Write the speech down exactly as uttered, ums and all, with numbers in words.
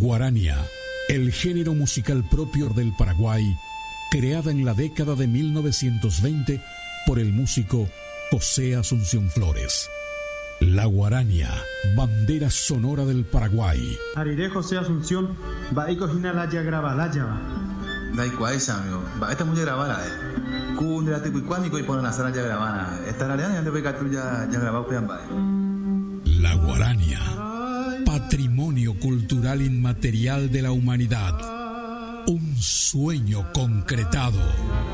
Guarania, el género musical propio del Paraguay, creada en la década de mil novecientos veinte por el músico José Asunción Flores. La guarania, bandera sonora del Paraguay. Ariré José Asunción, Baiko Hinalaya Grabalaya. Daikuaisa, amigo. Va, esta es muy grabada, eh. Kun de la tipuicuánico y ponen la sala ya grabada. Esta la ya debe que ya ya grabado que ambas. La guarania, patrimonio cultural inmaterial de la humanidad. Un sueño concretado.